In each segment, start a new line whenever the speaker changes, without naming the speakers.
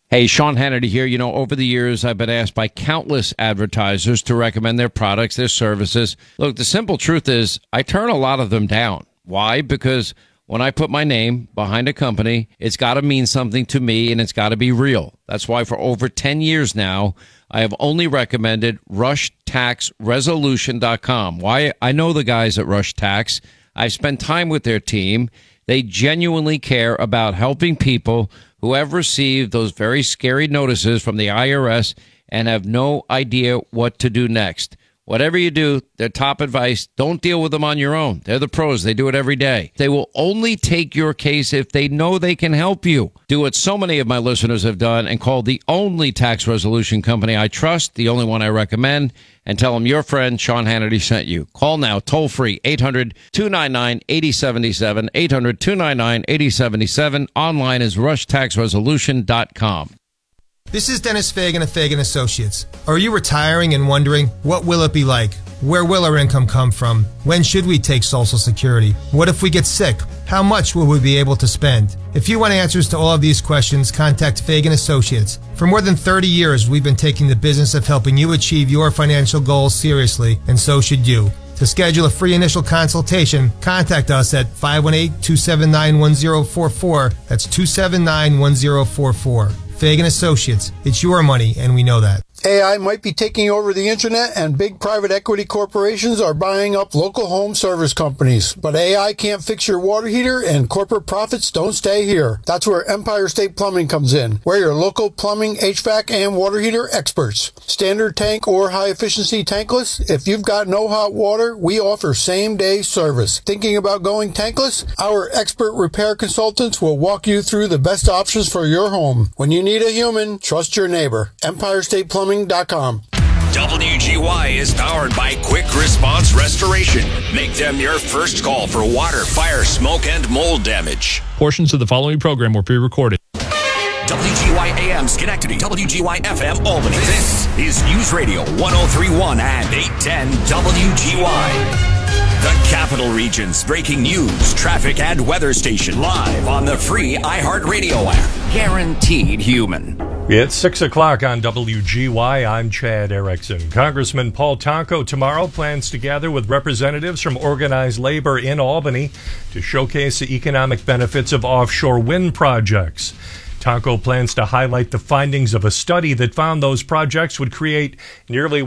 Hey, Sean Hannity here. You know, over the years, I've been asked by countless advertisers to recommend their products, their services. Look, the simple truth is I turn a lot of them down. Why? Because when I put my name behind a company, it's got to mean something to me and it's got to be real. That's why for over 10 years now, I have only recommended RushTaxResolution.com. Why? I know the guys at Rush Tax. I've spent time with their team. They genuinely care about helping people who have received those very scary notices from the IRS and have no idea what to do next. Whatever you do, their top advice, don't deal with them on your own. They're the pros. They do it every day. They will only take your case if they know they can help you. Do what so many of my listeners have done and call the only tax resolution company I trust, the only one I recommend, and tell them your friend Sean Hannity sent you. Call now, toll free, 800-299-8077, 800-299-8077. Online is rushtaxresolution.com.
This is Dennis Fagan of Fagan Associates. Are you retiring and wondering, what will it be like? Where will our income come from? When should we take Social Security? What if we get sick? How much will we be able to spend? If you want answers to all of these questions, contact Fagan Associates. For more than 30 years, we've been taking the business of helping you achieve your financial goals seriously, and so should you. To schedule a free initial consultation, contact us at 518-279-1044. That's 279-1044. Fagan Associates. It's your money, and we know that.
AI might be taking over the internet and big private equity corporations are buying up local home service companies. But AI can't fix your water heater and corporate profits don't stay here. That's where Empire State Plumbing comes in. We're your local plumbing, HVAC, and water heater experts. Standard tank or high efficiency tankless? If you've got no hot water, we offer same day service. Thinking about going tankless? Our expert repair consultants will walk you through the best options for your home. When you need a human, trust your neighbor. EmpireStatePlumbing.com.
WGY is powered by Quick Response Restoration. Make them your first call for water, fire, smoke, and mold damage.
Portions of the following program were pre-recorded.
WGY AM Schenectady, WGY FM Albany. This is News Radio 1031 and 810 WGY. The Capital Region's breaking news, traffic, and weather station live on the free iHeartRadio app. Guaranteed human.
It's 6 o'clock on WGY. I'm Chad Erickson. Congressman Paul Tonko tomorrow plans to gather with representatives from organized labor in Albany to showcase the economic benefits of offshore wind projects. Tonko plans to highlight the findings of a study that found those projects would create nearly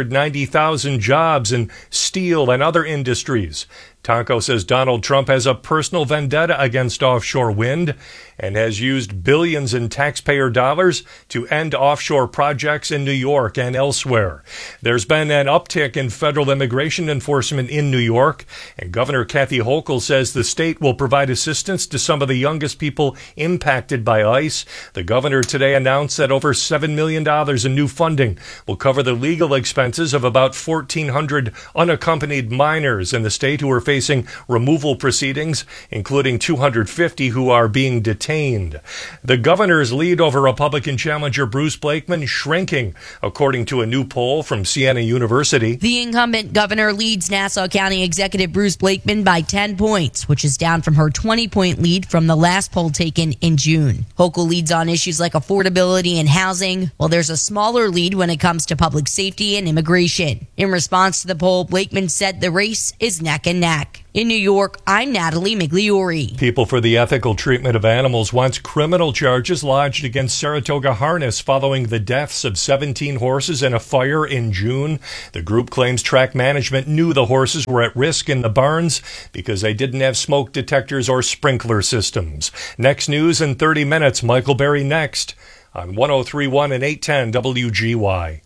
190,000 jobs in steel and other industries. Tonko says Donald Trump has a personal vendetta against offshore wind and has used billions in taxpayer dollars to end offshore projects in New York and elsewhere. There's been an uptick in federal immigration enforcement in New York, and Governor Kathy Hochul says the state will provide assistance to some of the youngest people impacted by ICE. The governor today announced that over $7 million in new funding will cover the legal expenses of about 1,400 unaccompanied minors in the state who are facing removal proceedings, including 250 who are being detained. The governor's lead over Republican challenger Bruce Blakeman shrinking, according to a new poll from Siena University.
The incumbent governor leads Nassau County Executive Bruce Blakeman by 10 points, which is down from her 20-point lead from the last poll taken in June. Hochul leads on issues like affordability and housing, while there's a smaller lead when it comes to public safety and immigration. In response to the poll, Blakeman said the race is neck and neck. In New York, I'm Natalie Migliori.
People for the Ethical Treatment of Animals wants criminal charges lodged against Saratoga Harness following the deaths of 17 horses in a fire in June. The group claims track management knew the horses were at risk in the barns because they didn't have smoke detectors or sprinkler systems. Next news in 30 minutes. Michael Berry next on 103.1 and 810 WGY.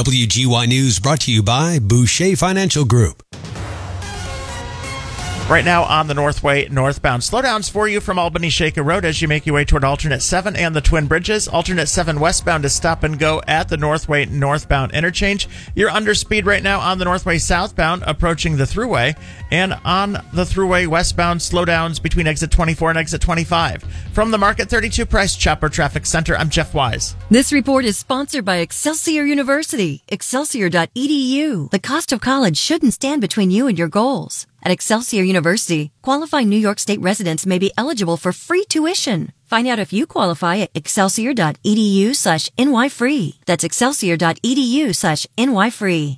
WGY News brought to you by Boucher Financial Group.
Right now on the Northway northbound. Slowdowns for you from Albany Shaker Road as you make your way toward Alternate 7 and the Twin Bridges. Alternate 7 westbound is stop and go at the Northway northbound interchange. You're under speed right now on the Northway southbound approaching the Thruway. And on the Thruway westbound, slowdowns between exit 24 and exit 25. From the Market 32 Price Chopper Traffic Center, I'm Jeff Wise.
This report is sponsored by Excelsior University. Excelsior.edu. The cost of college shouldn't stand between you and your goals. At Excelsior University, qualifying New York State residents may be eligible for free tuition. Find out if you qualify at excelsior.edu/nyfree. That's excelsior.edu/nyfree.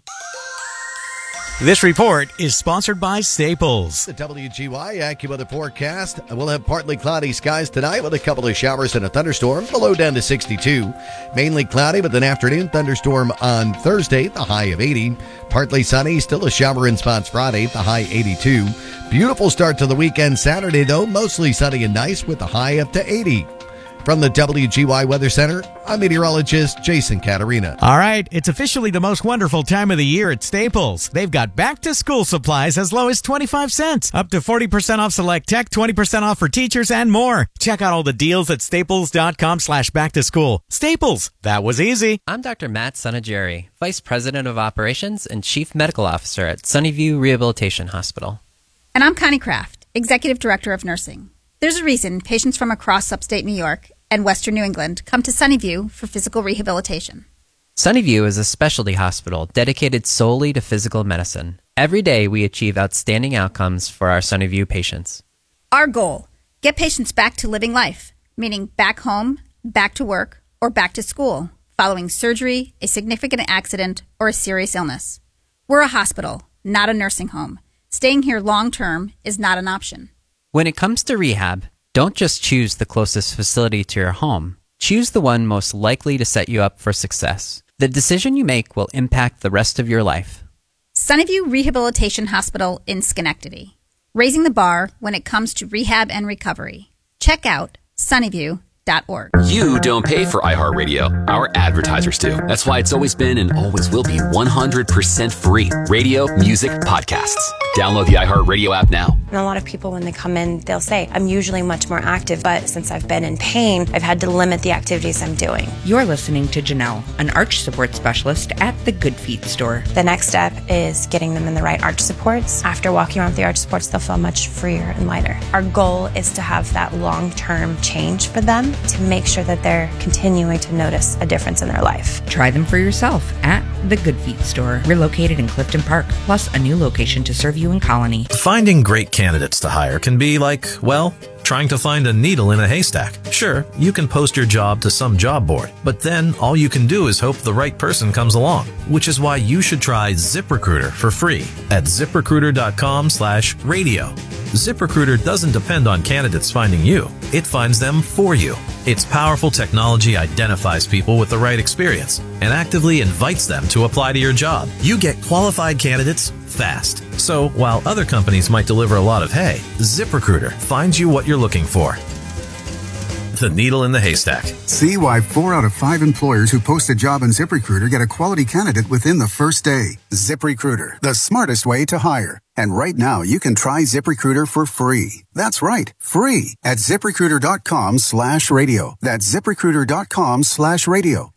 This report is sponsored by Staples.
The WGY AccuWeather forecast. We'll have partly cloudy skies tonight with a couple of showers and a thunderstorm. The low down to 62. Mainly cloudy with an afternoon thunderstorm on Thursday, the high of 80. Partly sunny, still a shower in spots Friday, the high 82. Beautiful start to the weekend Saturday, though. Mostly sunny and nice with the high up to 80. From the WGY Weather Center, I'm meteorologist Jason Caterina.
All right, it's officially the most wonderful time of the year at Staples. They've got back-to-school supplies as low as 25 cents, up to 40% off select tech, 20% off for teachers, and more. Check out all the deals at staples.com/back-to-school. Staples, that was easy.
I'm Dr. Matt Sunageri, Vice President of Operations and Chief Medical Officer at Sunnyview Rehabilitation Hospital.
And I'm Connie Kraft, Executive Director of Nursing. There's a reason patients from across upstate New York and Western New England come to Sunnyview for physical rehabilitation.
Sunnyview is a specialty hospital dedicated solely to physical medicine. Every day we achieve outstanding outcomes for our Sunnyview patients.
Our goal, get patients back to living life, meaning back home, back to work, or back to school, following surgery, a significant accident, or a serious illness. We're a hospital, not a nursing home. Staying here long-term is not an option.
When it comes to rehab, don't just choose the closest facility to your home. Choose the one most likely to set you up for success. The decision you make will impact the rest of your life.
Sunnyview Rehabilitation Hospital in Schenectady. Raising the bar when it comes to rehab and recovery. Check out sunnyview.org.
You don't pay for iHeartRadio. Our advertisers do. That's why it's always been and always will be 100% free. Radio, music, podcasts. Download the iHeartRadio app now.
And a lot of people, when they come in, they'll say, I'm usually much more active, but since I've been in pain, I've had to limit the activities I'm doing.
You're listening to Janelle, an arch support specialist at the Good Feet store.
The next step is getting them in the right arch supports. After walking around with the arch supports, they'll feel much freer and lighter. Our goal is to have that long-term change for them to make sure that they're continuing to notice a difference in their life.
Try them for yourself at the Good Feet store. We're located in Clifton Park, plus a new location to serve you in Colony.
Finding great candidates to hire can be like, well, trying to find a needle in a haystack. Sure, you can post your job to some job board, but then all you can do is hope the right person comes along, which is why you should try ZipRecruiter for free at ZipRecruiter.com/radio. ZipRecruiter doesn't depend on candidates finding you. It finds them for you. Its powerful technology identifies people with the right experience and actively invites them to apply to your job. You get qualified candidates fast. So while other companies might deliver a lot of hay, ZipRecruiter finds you what you're looking for. The needle in the haystack.
See why 4 out of 5 employers who post a job on ZipRecruiter get a quality candidate within the first day. ZipRecruiter, the smartest way to hire. And right now, you can try ZipRecruiter for free. That's right, free at ZipRecruiter.com/radio. That's ZipRecruiter.com/radio.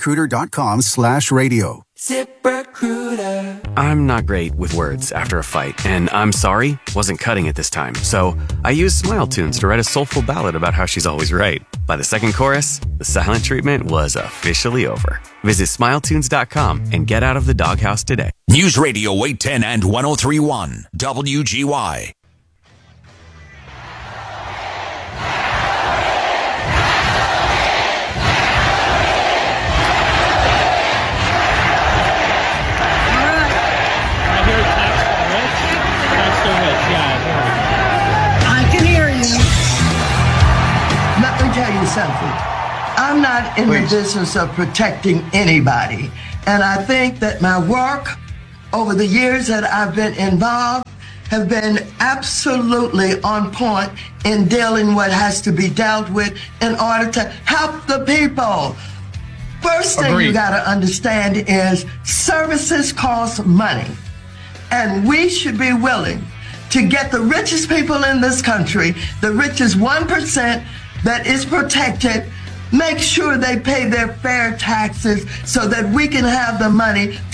ZipRecruiter.com/radio.
ZipRecruiter. I'm not great with words after a fight, and I'm sorry, wasn't cutting it this time. So I used Smile Tunes to write a soulful ballad about how she's always right. By the second chorus, the silent treatment was officially over. Visit SmileTunes.com and get out of the doghouse today.
News Radio 810 and 103.1 WGY.
I can hear you. Let me tell you something. I'm not in the business of protecting anybody. And I think that my work over the years that I've been involved have been absolutely on point in dealing what has to be dealt with in order to help the people. First thing you got to understand is services cost money. And we should be willing to get the richest people in this country, the richest 1% that is protected, make sure they pay their fair taxes so that we can have the money